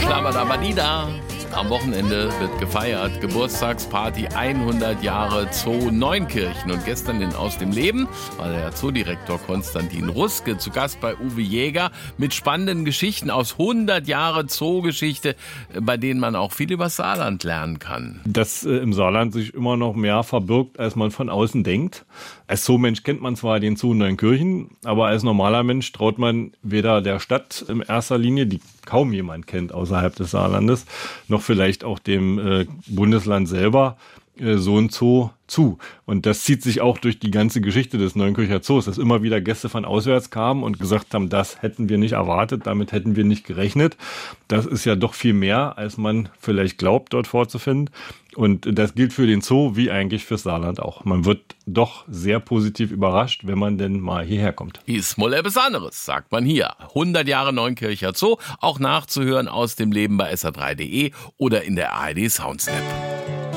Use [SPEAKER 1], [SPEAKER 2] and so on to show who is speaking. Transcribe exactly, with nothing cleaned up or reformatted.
[SPEAKER 1] Schlabadabadida. Am Wochenende wird gefeiert. Geburtstagsparty hundert Jahre Zoo Neunkirchen. Und gestern in Aus dem Leben war der Zoodirektor Konstantin Ruske zu Gast bei Uwe Jäger mit spannenden Geschichten aus hundert Jahre Zoogeschichte, bei denen man auch viel über das Saarland lernen kann.
[SPEAKER 2] Dass äh, im Saarland sich immer noch mehr verbirgt, als man von außen denkt. Als Zoomensch kennt man zwar den Zoo Neunkirchen, aber als normaler Mensch traut man weder der Stadt in erster Linie, die kaum jemand kennt außerhalb des Saarlandes, noch vielleicht auch dem äh, Bundesland selber äh, so ein Zoo zu. Und das zieht sich auch durch die ganze Geschichte des Neunkircher Zoos, dass immer wieder Gäste von auswärts kamen und gesagt haben, das hätten wir nicht erwartet, damit hätten wir nicht gerechnet. Das ist ja doch viel mehr, als man vielleicht glaubt, dort vorzufinden. Und das gilt für den Zoo wie eigentlich fürs Saarland auch. Man wird doch sehr positiv überrascht, wenn man denn mal hierher kommt.
[SPEAKER 1] Ist mal etwas anderes, sagt man hier. hundert Jahre Neunkircher Zoo, auch nachzuhören aus dem Leben bei S R drei punkt de oder in der A R D Sounds App.